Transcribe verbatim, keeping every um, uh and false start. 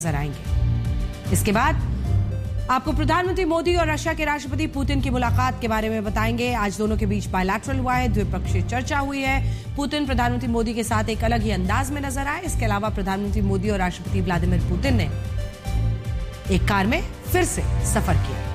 नजर आएंगे। इसके बाद आपको प्रधानमंत्री मोदी और रशिया के राष्ट्रपति पुतिन की मुलाकात के बारे में बताएंगे। आज दोनों के बीच बायलैटरल हुआ है, द्विपक्षीय चर्चा हुई है। पुतिन प्रधानमंत्री मोदी के साथ एक अलग ही अंदाज में नजर आए। इसके अलावा प्रधानमंत्री मोदी और राष्ट्रपति व्लादिमीर पुतिन ने एक कार में फिर से सफर किया।